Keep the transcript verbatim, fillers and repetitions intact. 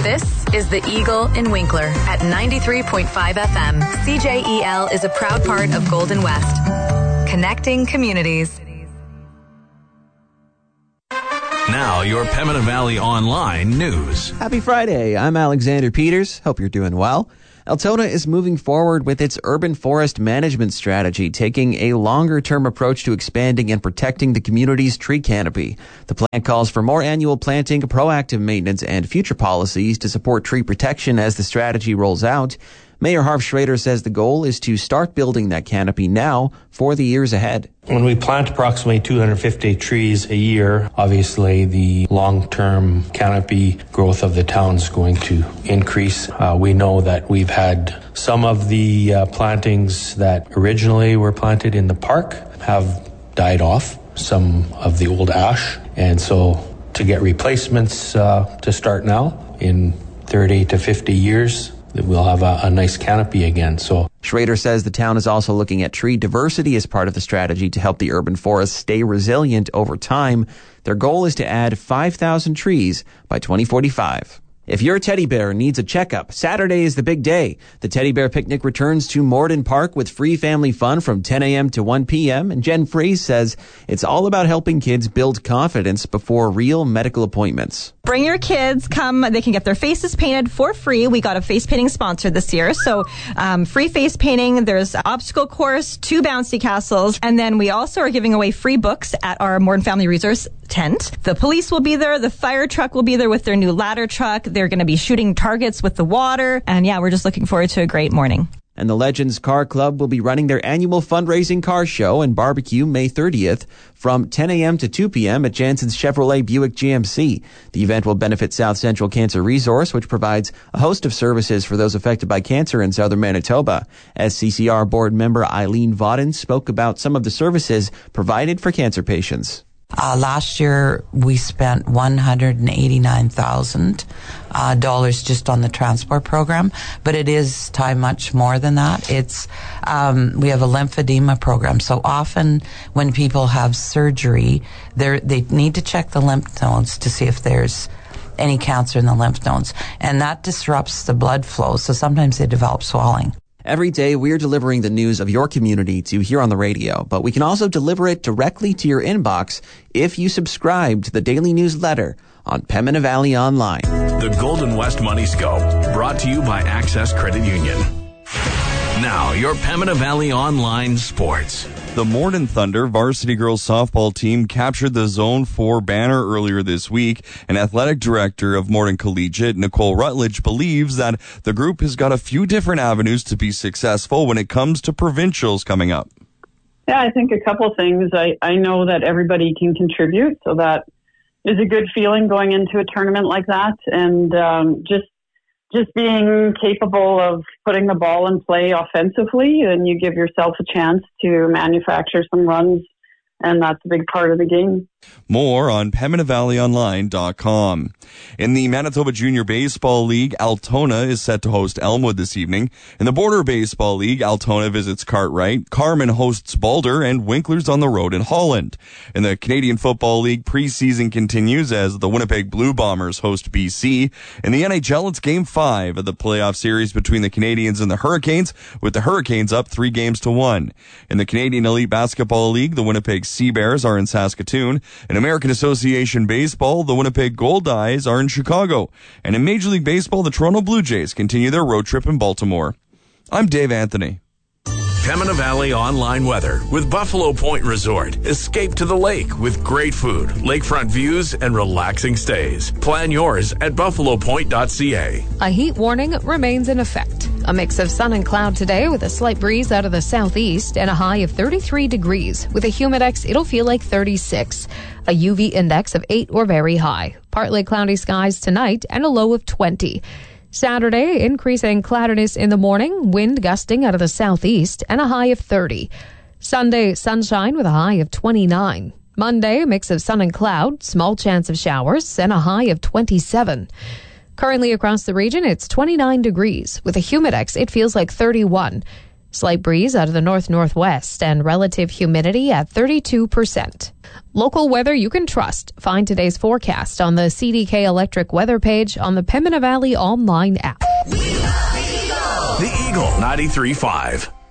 This is The Eagle in Winkler at ninety-three point five F M. C J E L is a proud part of Golden West. Connecting communities. Now, your Pembina Valley Online news. Happy Friday. I'm Alexander Peters. Hope you're doing well. Altona is moving forward with its urban forest management strategy, taking a longer-term approach to expanding and protecting the community's tree canopy. The plan calls for more annual planting, proactive maintenance, and future policies to support tree protection as the strategy rolls out. Mayor Harv Schrader says the goal is to start building that canopy now for the years ahead. When we plant approximately two hundred fifty trees a year, obviously the long-term canopy growth of the town is going to increase. Uh, we know that we've had some of the uh, plantings that originally were planted in the park have died off, some of the old ash. And so to get replacements uh, to start now in thirty to fifty years, that we'll have a, a nice canopy again. So Schrader says the town is also looking at tree diversity as part of the strategy to help the urban forest stay resilient over time. Their goal is to add five thousand trees by twenty forty-five. If your teddy bear needs a checkup, Saturday is the big day. The Teddy Bear Picnic returns to Morden Park with free family fun from ten a.m. to one p.m. And Jen Freeze says it's all about helping kids build confidence before real medical appointments. Bring your kids, come, they can get their faces painted for free. We got a face painting sponsor this year, so um, free face painting. There's obstacle course, two bouncy castles, and then we also are giving away free books at our Morden Family Resource tent. The police will be there, the fire truck will be there with their new ladder truck. They're going to be shooting targets with the water, and yeah, we're just looking forward to a great morning. And the Legends Car Club will be running their annual fundraising car show and barbecue May thirtieth from ten a.m. to two p.m. at Jansen's Chevrolet Buick G M C. The event will benefit South Central Cancer Resource, which provides a host of services for those affected by cancer in southern Manitoba. S C C R board member Eileen Vodden spoke about some of the services provided for cancer patients. Uh, last year, we spent one hundred eighty-nine thousand dollars uh, just on the transport program, but it is time much more than that. It's um, we have a lymphedema program, so often when people have surgery, they they need to check the lymph nodes to see if there's any cancer in the lymph nodes, and that disrupts the blood flow, so sometimes they develop swelling. Every day, we're delivering the news of your community to hear on the radio, but we can also deliver it directly to your inbox if you subscribe to the daily newsletter on Pembina Valley Online. The Golden West Money Scope, brought to you by Access Credit Union. Now, your Pembina Valley Online sports. The Morden Thunder varsity girls softball team captured the Zone four banner earlier this week, and athletic director of Morden Collegiate, Nicole Rutledge, believes that the group has got a few different avenues to be successful when it comes to provincials coming up. Yeah, I think a couple things. I, I know that everybody can contribute, so that is a good feeling going into a tournament like that, and um, just Just being capable of putting the ball in play offensively, and you give yourself a chance to manufacture some runs, and that's a big part of the game. More on Pembina Valley Online dot com. In the Manitoba Junior Baseball League, Altona is set to host Elmwood this evening. In the Border Baseball League, Altona visits Cartwright, Carman hosts Boulder, and Winkler's on the road in Holland. In the Canadian Football League, preseason continues as the Winnipeg Blue Bombers host B C. In the N H L, it's Game five of the playoff series between the Canadians and the Hurricanes, with the Hurricanes up three games to one. In the Canadian Elite Basketball League, the Winnipeg Sea Bears are in Saskatoon. In American Association Baseball, the Winnipeg Goldeyes are in Chicago. And in Major League Baseball, the Toronto Blue Jays continue their road trip in Baltimore. I'm Dave Anthony. Pembina Valley Online weather with Buffalo Point Resort. Escape to the lake with great food, lakefront views, and relaxing stays. Plan yours at buffalo point dot c a. A heat warning remains in effect. A mix of sun and cloud today with a slight breeze out of the southeast and a high of thirty-three degrees. With a humidex, it'll feel like thirty-six. A U V index of eight or very high. Partly cloudy skies tonight and a low of twenty. Saturday, increasing cloudiness in the morning, wind gusting out of the southeast, and a high of thirty. Sunday, sunshine with a high of twenty-nine. Monday, a mix of sun and cloud, small chance of showers, and a high of twenty-seven. Currently across the region, it's twenty-nine degrees. With a humidex, it feels like thirty-one. Slight breeze out of the north-northwest and relative humidity at thirty-two percent. Local weather you can trust. Find today's forecast on the C D K Electric weather page on the Pembina Valley online app. The Eagle ninety-three point five.